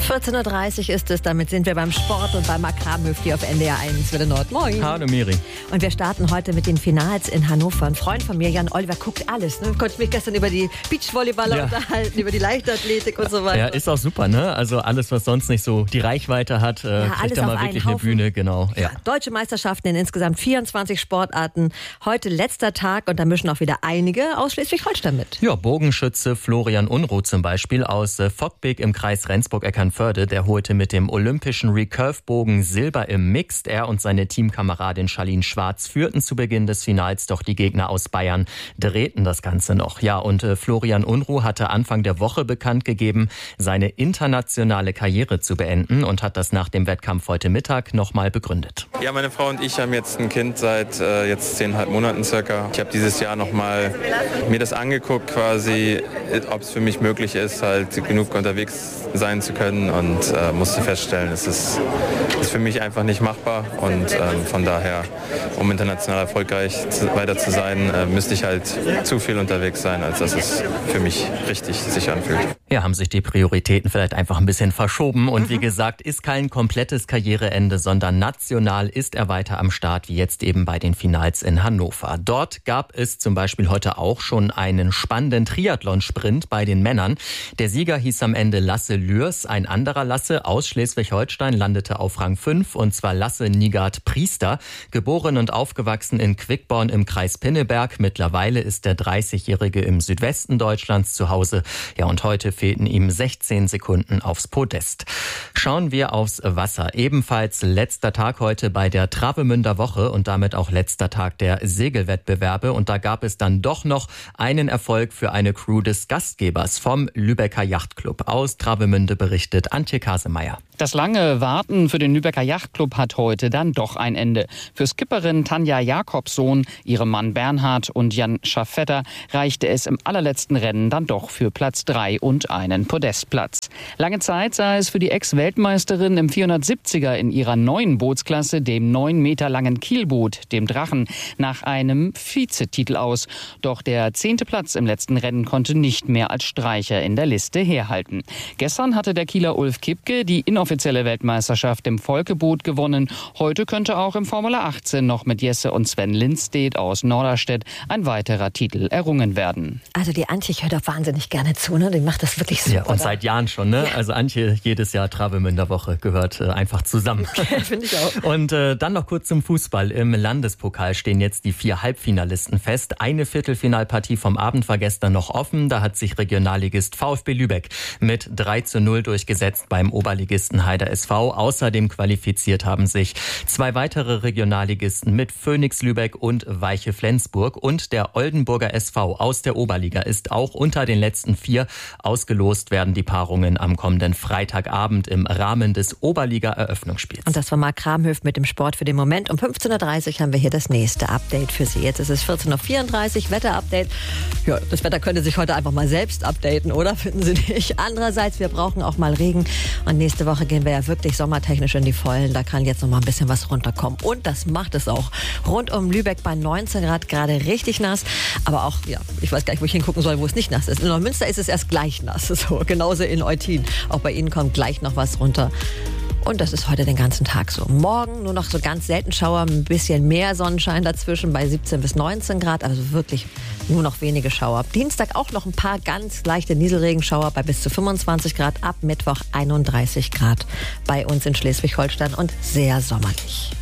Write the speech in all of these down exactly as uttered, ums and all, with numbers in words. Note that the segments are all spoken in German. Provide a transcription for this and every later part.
vierzehn Uhr dreißig ist es, damit sind wir beim Sport und bei Marc Kramhöft hier auf N D R eins, Welle Nord. Moin. Hallo Miri. Und wir starten heute mit den Finals in Hannover. Ein Freund von mir, Jan Oliver, guckt alles. Ne? Konnte mich gestern über die Beachvolleyballer ja. unterhalten, über die Leichtathletik und so weiter. Ja, ist auch super, ne? Also alles, was sonst nicht so die Reichweite hat, äh, ja, kriegt da mal wirklich eine Bühne. Genau. Ja. Ja, deutsche Meisterschaften in insgesamt vierundzwanzig Sportarten. Heute letzter Tag und da mischen auch wieder einige aus Schleswig-Holstein mit. Ja, Bogenschütze Florian Unruh zum Beispiel aus äh, Vockbeek im Kreis Rendsburg-Eckernförde. Der holte mit dem olympischen Recurve-Bogen Silber im Mixed. Er und seine Teamkameradin Charlene Schwarz führten zu Beginn des Finals, doch die Gegner aus Bayern drehten das Ganze noch. Ja, und äh, Florian Unruh hatte Anfang der Woche bekannt gegeben, seine internationale Karriere zu beenden und hat das nach dem Wettkampf heute Mittag nochmal begründet. Ja, meine Frau und ich haben jetzt ein Kind seit äh, jetzt zehneinhalb Monaten circa. Ich habe dieses Jahr nochmal mir das angeguckt, quasi, ob es für mich möglich ist, halt genug unterwegs sein zu können und äh, musste feststellen, es ist, ist für mich einfach nicht machbar und ähm, von daher, um international erfolgreich zu, weiter zu sein, äh, müsste ich halt zu viel unterwegs sein, als dass es für mich richtig sich anfühlt. Ja, haben sich die Prioritäten vielleicht einfach ein bisschen verschoben und mhm. wie gesagt, ist kein komplettes Karriereende, sondern national ist er weiter am Start, wie jetzt eben bei den Finals in Hannover. Dort gab es zum Beispiel heute auch schon einen spannenden Triathlon-Sprint bei den Männern. Der Sieger hieß am Ende Lasse Lührs. Ein anderer Lasse aus Schleswig-Holstein landete auf Rang fünf, und zwar Lasse Nigard Priester. Geboren und aufgewachsen in Quickborn im Kreis Pinneberg. Mittlerweile ist der dreißigjährige im Südwesten Deutschlands zu Hause. Ja, und heute fehlten ihm sechzehn Sekunden aufs Podest. Schauen wir aufs Wasser. Ebenfalls letzter Tag heute bei der Travemünder Woche und damit auch letzter Tag der Segelwettbewerbe. Und da gab es dann doch noch einen Erfolg für eine Crew des Gastgebers vom Lübecker Yachtclub. Aus Travemünde berichtet Antje Kasemeyer. Das lange Warten für den Lübecker Yachtclub hat heute dann doch ein Ende. Für Skipperin Tanja Jakobsohn, ihrem Mann Bernhard und Jan Schaffetter reichte es im allerletzten Rennen dann doch für Platz drei und einen Podestplatz. Lange Zeit sah es für die Ex-Weltmeisterin im vierhundertsiebziger in ihrer neuen Bootsklasse, dem neun Meter langen Kielboot, dem Drachen, nach einem Vizetitel aus. Doch der zehnte Platz im letzten Rennen konnte nicht mehr als Streicher in der Liste herhalten. Gestern hatte der Kieler Ulf Kipke die inoffizielle Weltmeisterschaft im Volkeboot gewonnen. Heute könnte auch im Formula achtzehn noch mit Jesse und Sven Lindstedt aus Norderstedt ein weiterer Titel errungen werden. Also die Antje, ich höre da wahnsinnig gerne zu, ne? Die macht das wirklich super. Ja, und seit Jahren schon, ne? Ja. Also Antje, jedes Jahr Travemünder Woche gehört äh, einfach zusammen. Finde ich auch. Und äh, dann noch kurz zum Fußball. Im Landespokal stehen jetzt die vier Halbfinalisten fest. Eine Viertelfinalpartie vom Abend war gestern noch offen. Da hat sich Regionalligist VfB Lübeck mit drei zu null durchgesetzt beim Oberligisten Heider S V. Außerdem qualifiziert haben sich zwei weitere Regionalligisten mit Phoenix Lübeck und Weiche Flensburg. Und der Oldenburger S V aus der Oberliga ist auch unter den letzten vier. Ausgelost werden die Paarungen am kommenden Freitagabend im Rahmen des Oberliga-Eröffnungsspiels. Und das war Marc Kramhöft mit dem Sport für den Moment. Um fünfzehn Uhr dreißig haben wir hier das nächste Update für Sie. Jetzt ist es vierzehn Uhr vierunddreißig, Wetter-Update. Ja, das Wetter könnte sich heute einfach mal selbst updaten, oder? Finden Sie nicht? Andererseits, wir brauchen auch mal Regen. Und nächste Woche gehen wir ja wirklich sommertechnisch in die Vollen. Da kann jetzt noch mal ein bisschen was runterkommen. Und das macht es auch. Rund um Lübeck bei neunzehn Grad, gerade richtig nass. Aber auch, ja, ich weiß gar nicht, wo ich hingucken soll, wo es nicht nass ist. In Neumünster ist es erst gleich nass. So, genauso in Eutin. Auch bei Ihnen kommt gleich noch was runter. Und das ist heute den ganzen Tag so. Morgen nur noch so ganz selten Schauer, ein bisschen mehr Sonnenschein dazwischen bei siebzehn bis neunzehn Grad, also wirklich nur noch wenige Schauer. Dienstag auch noch ein paar ganz leichte Nieselregenschauer bei bis zu fünfundzwanzig Grad, ab Mittwoch einunddreißig Grad bei uns in Schleswig-Holstein und sehr sommerlich.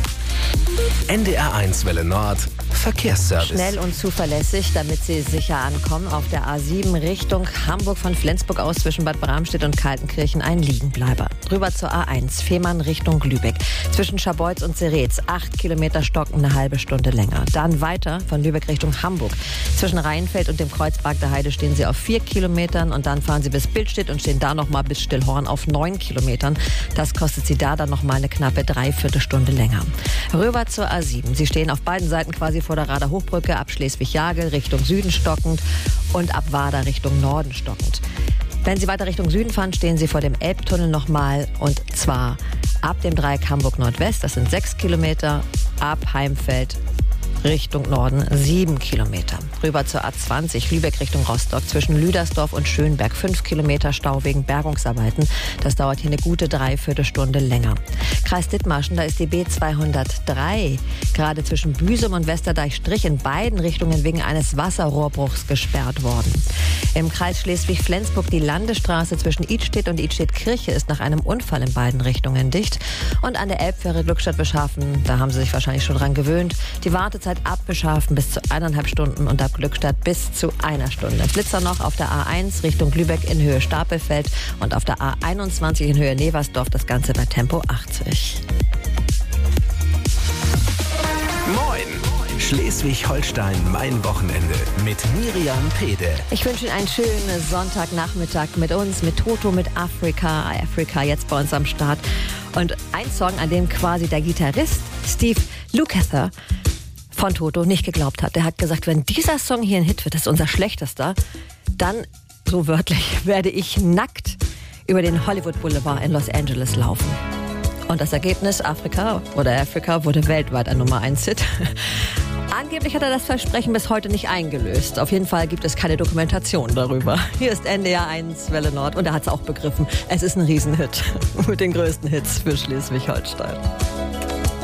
N D R eins Welle Nord Verkehrsservice. Schnell und zuverlässig, damit Sie sicher ankommen. Auf der A sieben Richtung Hamburg von Flensburg aus zwischen Bad Bramstedt und Kaltenkirchen ein Liegenbleiber. Rüber zur A eins, Fehmarn Richtung Lübeck. Zwischen Scharbeutz und Zeretz acht Kilometer stocken, eine halbe Stunde länger. Dann weiter von Lübeck Richtung Hamburg. Zwischen Rheinfeld und dem Kreuzberg der Heide stehen Sie auf vier Kilometern und dann fahren Sie bis Bildstedt und stehen da nochmal bis Stillhorn auf neun Kilometern. Das kostet Sie da dann nochmal eine knappe Dreiviertelstunde länger. Rüber zur A sieben. Sie stehen auf beiden Seiten quasi vor der Rader Hochbrücke, ab Schleswig-Jagel Richtung Süden stockend und ab Wader Richtung Norden stockend. Wenn Sie weiter Richtung Süden fahren, stehen Sie vor dem Elbtunnel nochmal, und zwar ab dem Dreieck Hamburg Nordwest, das sind sechs Kilometer, ab Heimfeld Richtung Norden sieben Kilometer. Rüber zur A zwanzig, Lübeck Richtung Rostock, zwischen Lüdersdorf und Schönberg fünf Kilometer Stau wegen Bergungsarbeiten. Das dauert hier eine gute Dreiviertelstunde länger. Kreis Dithmarschen, da ist die B zweihundertdrei gerade zwischen Büsum und Westerdeich-Strich in beiden Richtungen wegen eines Wasserrohrbruchs gesperrt worden. Im Kreis Schleswig-Flensburg die Landesstraße zwischen Idstedt und Idstedt-Kirche ist nach einem Unfall in beiden Richtungen dicht. Und an der Elbfähre Glückstadt-Beschafen, da haben Sie sich wahrscheinlich schon dran gewöhnt, die Wartezeit ab Beschafen bis zu eineinhalb Stunden und ab Glückstadt bis zu einer Stunde. Blitzer noch auf der A eins Richtung Lübeck in Höhe Stapelfeld und auf der A einundzwanzig in Höhe Neversdorf, das Ganze bei Tempo achtzig. Moin! Schleswig-Holstein, mein Wochenende mit Miriam Pede. Ich wünsche Ihnen einen schönen Sonntagnachmittag mit uns, mit Toto, mit Afrika. Afrika jetzt bei uns am Start. Und ein Song, an dem quasi der Gitarrist Steve Lukather von Toto nicht geglaubt hat. Der hat gesagt, wenn dieser Song hier ein Hit wird, das ist unser schlechtester, dann, so wörtlich, werde ich nackt über den Hollywood Boulevard in Los Angeles laufen. Und das Ergebnis, Afrika oder Afrika, wurde weltweit ein Nummer eins Hit. Angeblich hat er das Versprechen bis heute nicht eingelöst. Auf jeden Fall gibt es keine Dokumentation darüber. Hier ist N D R eins Welle Nord und er hat es auch begriffen. Es ist ein Riesenhit mit den größten Hits für Schleswig-Holstein.